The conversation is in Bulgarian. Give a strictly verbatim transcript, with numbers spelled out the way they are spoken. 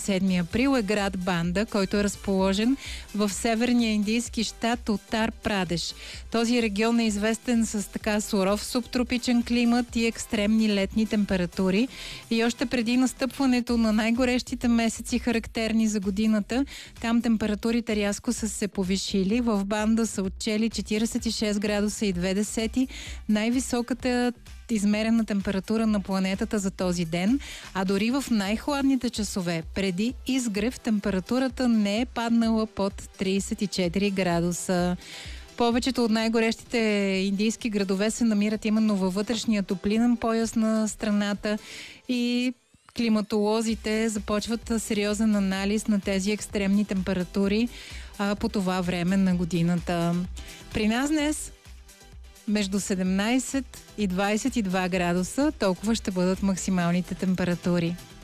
седми април, е град Банда, който е разположен в северния индийски щат Утар Прадеш. Този регион е известен с така суров субтропичен климат и екстремни летни температури. И още преди настъпването на най-горещите месеци, характерни за годината, там температурите рязко са се повишили. В Банда са отчели четиридесет и шест градуса и две десети, най-високата измерена температура на планетата за този ден, а дори в най-хладните часове преди изгрев температурата не е паднала под тридесет и четири градуса. Повечето от най-горещите индийски градове се намират именно във вътрешния топлинен пояс на страната и климатолозите започват сериозен анализ на тези екстремни температури а, по това време на годината. При нас днес между седемнадесет и двадесет и два градуса, толкова ще бъдат максималните температури.